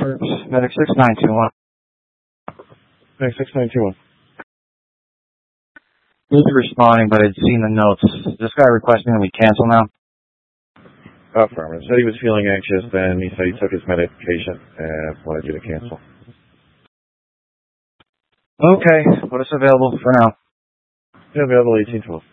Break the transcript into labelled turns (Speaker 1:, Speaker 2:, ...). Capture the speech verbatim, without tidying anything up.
Speaker 1: Medic six nine two one.
Speaker 2: Medic six nine two one.
Speaker 1: He's responding, but I'd seen the notes. This guy requesting that we cancel now?
Speaker 2: Affirmative. Said he was feeling anxious, then he said he took his medication and wanted you to cancel.
Speaker 1: Okay, what is available for now?
Speaker 2: Yeah, available eighteen twelve.